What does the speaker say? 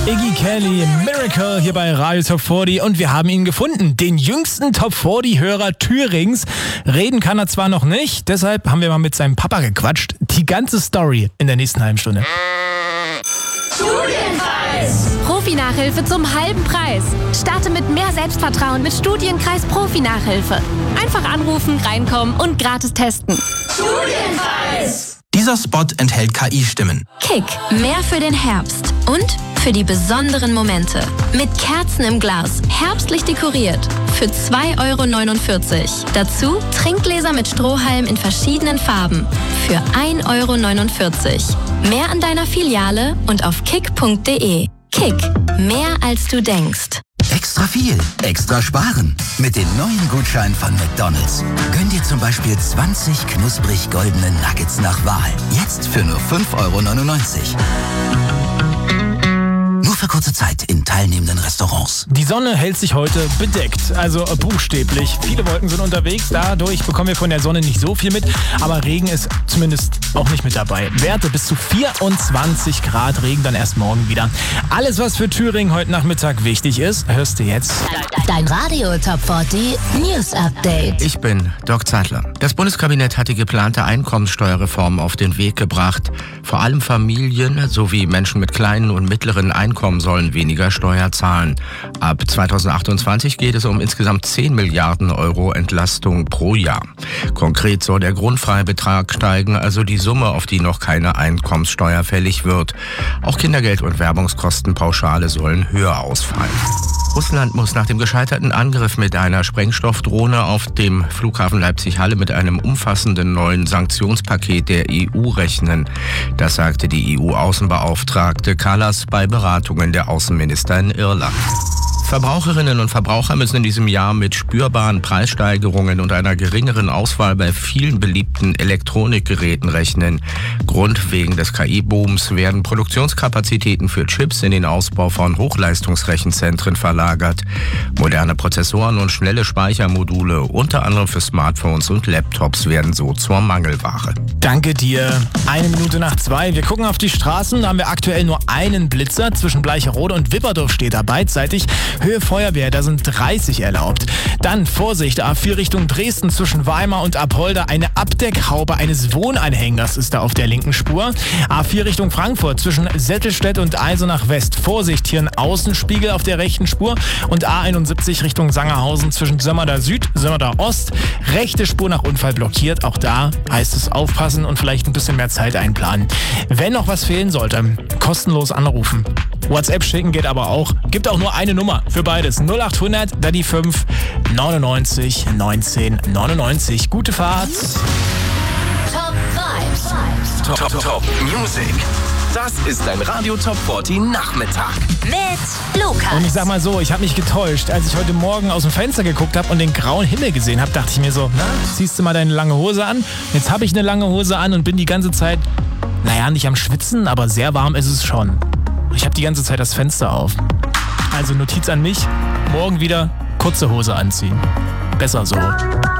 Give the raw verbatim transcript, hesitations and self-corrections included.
Iggy Kelly, Miracle hier bei Radio Top vierzig und wir haben ihn gefunden, den jüngsten Top vierzig-Hörer Thürings. Reden kann er zwar noch nicht, deshalb haben wir mal mit seinem Papa gequatscht. Die ganze Story in der nächsten halben Stunde. Studienkreis! Profi-Nachhilfe zum halben Preis. Starte mit mehr Selbstvertrauen mit Studienkreis Profi-Nachhilfe. Einfach anrufen, reinkommen und gratis testen. Studienkreis! Dieser Spot enthält K I-Stimmen. Kick, mehr für den Herbst und für die besonderen Momente. Mit Kerzen im Glas, herbstlich dekoriert. Für zwei Euro neunundvierzig. Dazu Trinkgläser mit Strohhalm in verschiedenen Farben. Für ein Euro neunundvierzig. Mehr an deiner Filiale und auf kick punkt de. Kick, mehr als du denkst. Extra viel, extra sparen. Mit den neuen Gutscheinen von McDonald's. Gönn dir zum Beispiel zwanzig knusprig goldene Nuggets nach Wahl. Jetzt für nur fünf Euro neunundneunzig. Nur für kurze Zeit in teilnehmenden Restaurants. Die Sonne hält sich heute bedeckt, also buchstäblich. Viele Wolken sind unterwegs, dadurch bekommen wir von der Sonne nicht so viel mit, aber Regen ist zumindest auch nicht mit dabei. Werte bis zu vierundzwanzig Grad, Regen dann erst morgen wieder. Alles, was für Thüringen heute Nachmittag wichtig ist, hörst du jetzt. Dein Radio Top vierzig News Update. Ich bin Dirk Zeitler. Das Bundeskabinett hat die geplante Einkommenssteuerreform auf den Weg gebracht. Vor allem Familien sowie Menschen mit kleinen und mittleren Einkommen sollen weniger Steuer zahlen. Ab zweitausendachtundzwanzig geht es um insgesamt zehn Milliarden Euro Entlastung pro Jahr. Konkret soll der Grundfreibetrag steigen, also die Summe, auf die noch keine Einkommenssteuer fällig wird. Auch Kindergeld und Werbungskostenpauschale sollen höher ausfallen. Russland muss nach dem gescheiterten Angriff mit einer Sprengstoffdrohne auf dem Flughafen Leipzig-Halle mit einem umfassenden neuen Sanktionspaket der E U rechnen. Das sagte die E U-Außenbeauftragte Kallas bei Beratungen der Außenminister in Irland. Verbraucherinnen und Verbraucher müssen in diesem Jahr mit spürbaren Preissteigerungen und einer geringeren Auswahl bei vielen beliebten Elektronikgeräten rechnen. Grund wegen des K I-Booms werden Produktionskapazitäten für Chips in den Ausbau von Hochleistungsrechenzentren verlagert. Moderne Prozessoren und schnelle Speichermodule, unter anderem für Smartphones und Laptops, werden so zur Mangelware. Danke dir. Eine Minute nach zwei. Wir gucken auf die Straßen. Da haben wir aktuell nur einen Blitzer. Zwischen Bleicherode und Wipperdorf steht er beidseitig. Höhe Feuerwehr, da sind dreißig erlaubt. Dann Vorsicht, A vier Richtung Dresden zwischen Weimar und Apolda. Eine Abdeckhaube eines Wohnanhängers ist da auf der linken Spur. A vier Richtung Frankfurt zwischen Settelstedt und Eisenach West. Vorsicht, hier ein Außenspiegel auf der rechten Spur. Und A einundsiebzig Richtung Sangerhausen zwischen Sömmerda Süd, Sömmerda Ost. Rechte Spur nach Unfall blockiert. Auch da heißt es aufpassen und vielleicht ein bisschen mehr Zeit einplanen. Wenn noch was fehlen sollte, kostenlos anrufen. WhatsApp schicken geht aber auch. Gibt auch nur eine Nummer für beides. null achthundert, da die fünf, neunundneunzig, neunzehn, neunundneunzig. Gute Fahrt. Top Vibes. Top, top, top Music. Das ist ein Radio Top vierzig Nachmittag. Mit Lukas. Und ich sag mal so, ich habe mich getäuscht. Als ich heute Morgen aus dem Fenster geguckt habe und den grauen Himmel gesehen habe, dachte ich mir so, na, ziehst du mal deine lange Hose an? Jetzt habe ich eine lange Hose an und bin die ganze Zeit, naja, nicht am Schwitzen, aber sehr warm ist es schon. Ich habe die ganze Zeit das Fenster auf. Also Notiz an mich, morgen wieder kurze Hose anziehen. Besser so.